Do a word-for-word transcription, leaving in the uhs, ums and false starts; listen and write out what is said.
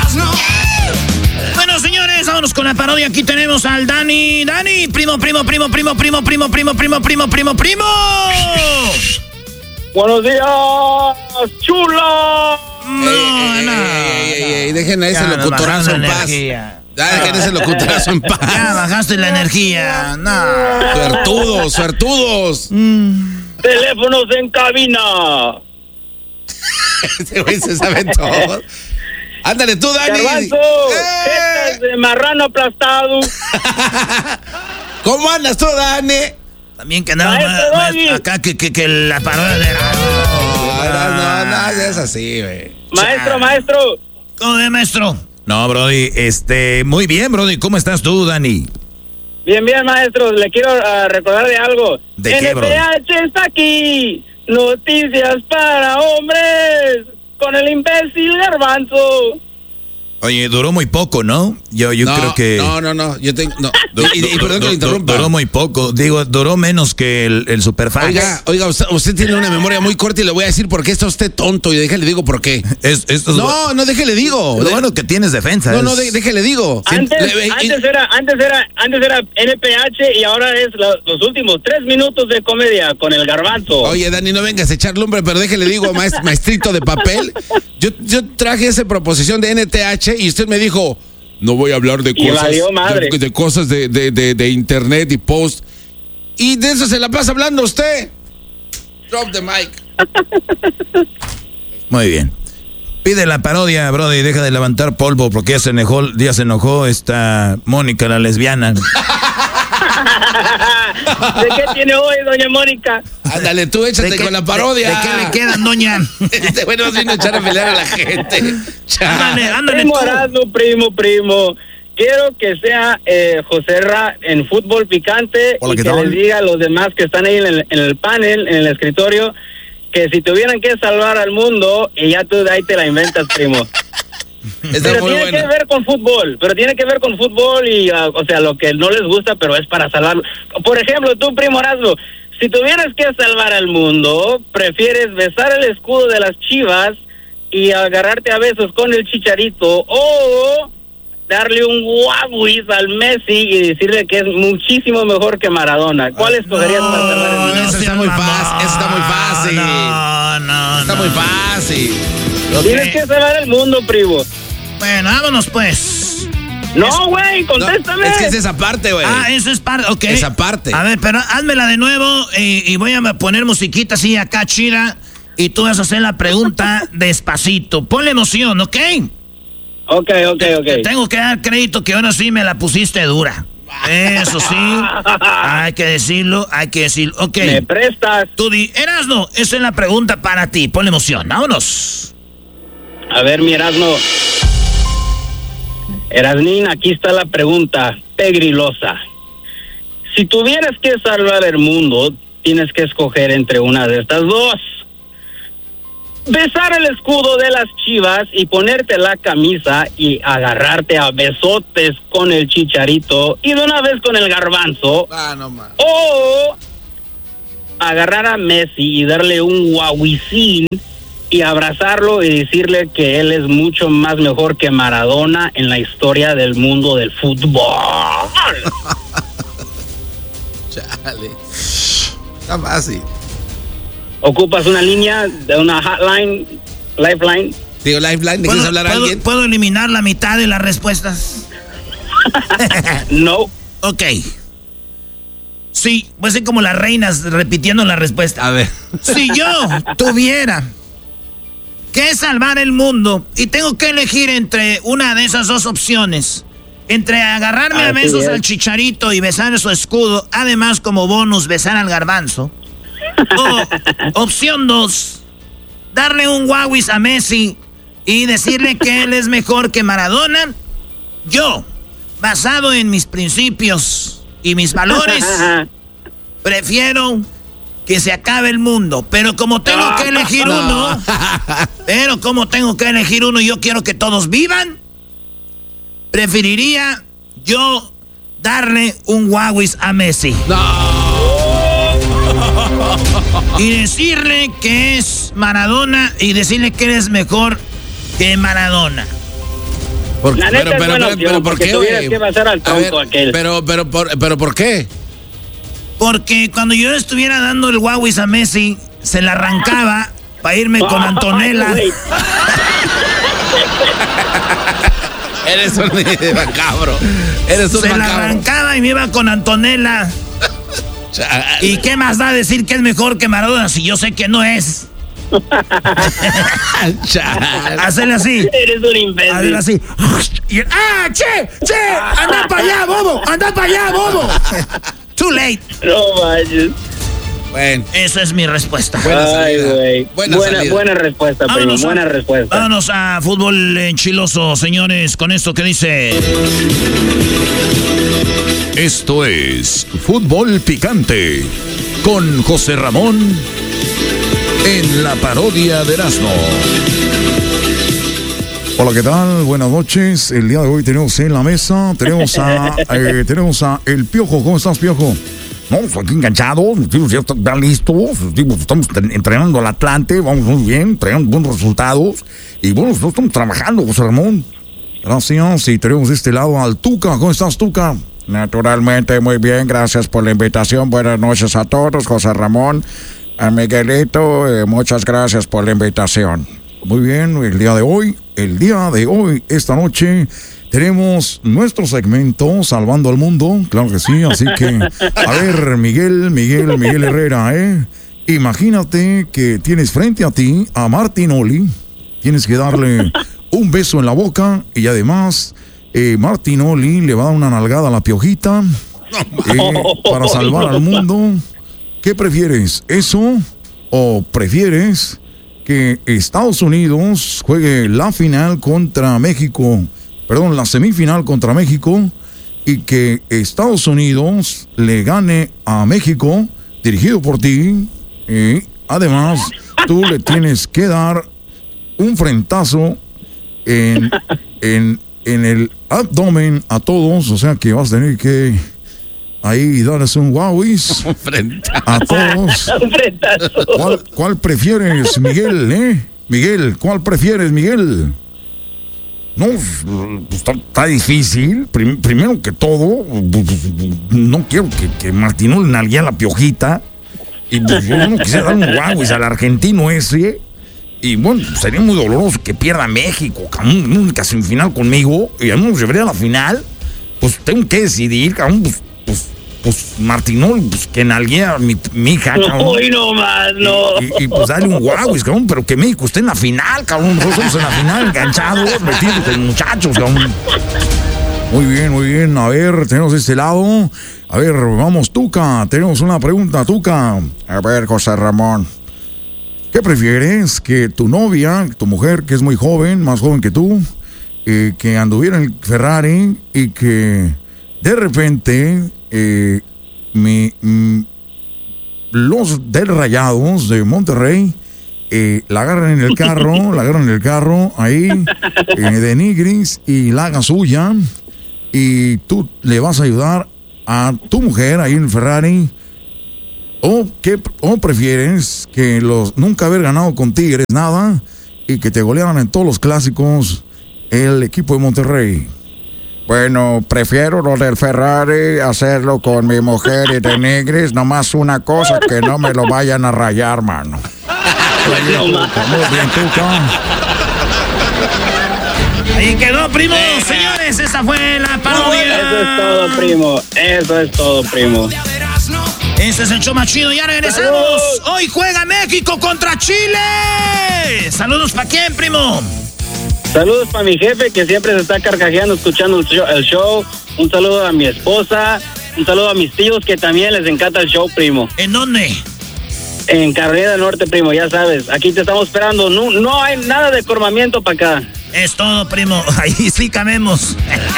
Bueno, señores, vámonos con la parodia. Aquí tenemos al Dani. Dani, primo, primo, primo, primo, primo, primo, primo, primo, primo, primo, primo. Buenos días, chula. No, ey, no. Ey, ey, ey, dejen a ese Ya, locutorazo en paz. energía. Ya, dejen a ese locutorazo en paz. Ya bajaste la energía. No. Suertudos, suertudos. Mm. Teléfonos en cabina. Este güey se sabe todo. Ándale tú, Dani. Garbanzo, ¡Eh! jetas de marrano aplastado. ¿Cómo andas tú, Dani? También que andaba Maestro ma- ma- Doggy. acá que, que, que la parodia de... No, no, no, no, es así, güey. Maestro, Ya. maestro. ¿Cómo de, maestro? No, Brody, este, muy bien, Brody. ¿Cómo estás tú, Dani? Bien, bien, maestro. Le quiero uh, recordar de algo. ¿De qué, bro? N P H está aquí. Noticias para hombres. Con el imbécil Garbanzo. Oye, duró muy poco, ¿no? Yo, yo no, creo que... No, no, no. Yo tengo. No. Du- Y, y- y du- perdón que du- lo interrumpa. Duró muy poco. Digo, duró menos que el, el Superfax. Oiga, oiga, usted, usted tiene una memoria muy corta y le voy a decir por qué está usted tonto y déjale digo por qué. Es, esto es No, no, déjele digo. lo De- bueno que tienes defensa. no, no, es- de- déjele digo. Antes, Le- y- antes era, antes era, antes era N P H y ahora es lo- los últimos tres minutos de comedia con el Garbanzo. Oye, Dani, no vengas a echar lumbre, pero déjele digo, maest- maestrito de papel. Yo, yo traje esa proposición de N T H y usted me dijo, no voy a hablar de Y cosas, valió madre. de, de cosas de, de, de, de internet y post. Y de eso se la pasa hablando usted. Drop the mic. Muy bien. Pide la parodia, Brody, y deja de levantar polvo porque ya se enojó, ya se enojó esta Mónica, la lesbiana. ¿De qué tiene hoy, doña Mónica? Ándale, tú échate ¿De qué- con la parodia. ¿De, de qué le quedan, doña? Este güey nos vino a echar a pelear a la gente. Chao. Ándale, ándale Primo tú. Erasmo, primo, primo. Quiero que sea eh, José Ra en fútbol picante. Hola, y ¿qué que tal? les diga a los demás que están ahí en el, en el panel, en el escritorio, que si tuvieran que salvar al mundo, y ya tú de ahí te la inventas, primo. Está Pero muy tiene que buena. ver con fútbol, pero tiene que ver con fútbol y, uh, o sea, lo que no les gusta, pero es para salvarlo. Por ejemplo, tú, primo Erasmo, si tuvieras que salvar al mundo, ¿prefieres besar el escudo de las Chivas y agarrarte a besos con el Chicharito o darle un guaguis al Messi y decirle que es muchísimo mejor que Maradona? ¿Cuál escogerías para salvar al mundo? eso está seas muy mamón. fácil, eso está muy fácil. No, no, Está no. muy fácil. Ok. Tienes que salvar al mundo, primo. Bueno, vámonos pues. No, güey, No, contéstame. es que es esa parte, güey. Ah, eso es parte, ok. Esa parte. A ver, pero házmela de nuevo y, y voy a poner musiquita así acá chida y tú vas a hacer la pregunta despacito. Ponle emoción, ¿ok? Ok, ok, Te ok. tengo que dar crédito que ahora sí me la pusiste dura. Eso sí, hay que decirlo, hay que decirlo. Ok, Me prestas. tú di, Erasno, esa es la pregunta para ti. Ponle emoción, vámonos. A ver, mi Erasmo. Erasnín, aquí está la pregunta pegrilosa. Si tuvieras que salvar el mundo, tienes que escoger entre una de estas dos. Besar el escudo de las Chivas y ponerte la camisa y agarrarte a besotes con el Chicharito y de una vez con el Garbanzo. Ah, no más. O agarrar a Messi y darle un guauicín y abrazarlo y decirle que él es mucho más mejor que Maradona en la historia del mundo del fútbol. Chale. Está fácil. ¿Ocupas una línea de una hotline, lifeline? Digo, Lifeline, ¿de ¿Puedo, quieres hablar a puedo- alguien? ¿Puedo eliminar la mitad de las respuestas? No. Ok. Sí, voy a ser como las reinas repitiendo la respuesta. A ver. Si yo tuviera que salvar el mundo y tengo que elegir entre una de esas dos opciones, entre agarrarme a Así besos es. al Chicharito y besar su escudo, además como bonus besar al Garbanzo, o opción dos, darle un guauis a Messi y decirle que él es mejor que Maradona, yo, basado en mis principios y mis valores, prefiero que se acabe el mundo. Pero como tengo que elegir No. uno, pero como tengo que elegir uno y yo quiero que todos vivan, preferiría yo darle un guauis a Messi. Y decirle que es Maradona y decirle que eres mejor que Maradona. Por, La neta pero, es pero, buena pero, opción, pero, ¿por porque qué, tuvieras güey? que pasar al A tronco ver, aquel. Pero, pero, por, pero, ¿por qué? Porque cuando yo estuviera dando el Huawei a Messi, se la arrancaba para irme con Antonella. Ay, Eres un macabro. Eres un Se la macabro. arrancaba y me iba con Antonella. ¿Y qué más da decir que es mejor que Maradona si yo sé que no es? Hacerle así. Eres un imbécil. Hacerle así. Y, ¡ah, che! ¡Che! ¡Anda para allá, bobo! ¡Anda para allá, bobo! Too late. No manches. Bueno. Esa es mi respuesta. Buena Ay, salida. güey. Buena Buena, salida. buena respuesta, primo. Vámonos a- Buena respuesta. Vámonos a fútbol enchiloso, señores, con esto que dice. Esto es Fútbol Picante con José Ramón en la parodia de Erasmo. Hola, ¿qué tal? Buenas noches. El día de hoy tenemos en la mesa, tenemos a, eh, tenemos a El Piojo. ¿Cómo estás, Piojo? No, pues aquí enganchados, los tíos ya están listos, los tíos estamos entrenando al Atlante, vamos muy bien, tenemos buenos resultados y bueno, nosotros estamos trabajando, José Ramón. Gracias. Y tenemos de este lado al Tuca. ¿Cómo estás, Tuca? Naturalmente, muy bien, gracias por la invitación, buenas noches a todos, José Ramón, a Miguelito, eh, muchas gracias por la invitación. Muy bien, el día de hoy, el día de hoy, esta noche, tenemos nuestro segmento Salvando al Mundo, claro que sí, así que, a ver, Miguel, Miguel, Miguel Herrera, ¿eh? Imagínate que tienes frente a ti a Martinoli, tienes que darle un beso en la boca y además, eh, Martinoli le va a dar una nalgada a la Piojita eh, para salvar al mundo. ¿Qué prefieres, eso o prefieres que Estados Unidos juegue la final contra México, perdón, la semifinal contra México y que Estados Unidos le gane a México, dirigido por ti, y además tú le tienes que dar un frentazo en, en, en el abdomen a todos, o sea que vas a tener que ahí darles un guauis a todos. Un frentazo. ¿Cuál, ¿Cuál prefieres, Miguel, eh? Miguel, ¿cuál prefieres, Miguel? No, pues está, está difícil, Prim- primero que todo, pues, no quiero que, que Martinoli nalguee a la Piojita, y pues yo no quisiera dar un guauis al argentino ese. Y bueno, sería muy doloroso que pierda México, cabrón, una única semifinal conmigo, y a mí nos llevaría a la final. Pues tengo que decidir, cabrón, pues, pues, pues Martinoli, pues que nalguee a mi, mi hija, cabrón. Uy, no más, no. Y, y, pues dale un guauis, cabrón, pero que México esté en la final, cabrón. Nosotros estamos en la final, enganchados, metidos con muchachos, cabrón. Muy bien, muy bien. A ver, tenemos este lado. A ver, vamos, Tuca. Tenemos una pregunta, Tuca. A ver, José Ramón. ¿Qué prefieres? Que tu novia, tu mujer, que es muy joven, más joven que tú, eh, que anduviera en el Ferrari y que de repente eh, mi, mm, los del Rayados de Monterrey eh, la agarran en el carro, la agarran en el carro ahí eh, de Nigris y la hagan suya y tú le vas a ayudar a tu mujer ahí en el Ferrari. ¿O, qué, ¿O prefieres que los nunca haber ganado con Tigres nada y que te golearan en todos los clásicos el equipo de Monterrey? Bueno, prefiero lo del Ferrari, hacerlo con mi mujer y de Nigris. Nomás una cosa, que no me lo vayan a rayar, mano. Muy bien, Tuca. Ahí quedó, primo. Señores, esa fue la parodia. Eso es todo, primo. Eso es todo, primo. Este es el show más chido, ya regresamos. ¡Salud! Hoy juega México contra Chile. Saludos para quién, primo. Saludos para mi jefe que siempre se está carcajeando escuchando el show, el show. Un saludo a mi esposa. Un saludo a mis tíos que también les encanta el show, primo. ¿En dónde? En Carolina del Norte, primo, ya sabes. Aquí te estamos esperando. No, no hay nada de cormamiento para acá. Es todo, primo. Ahí sí camemos.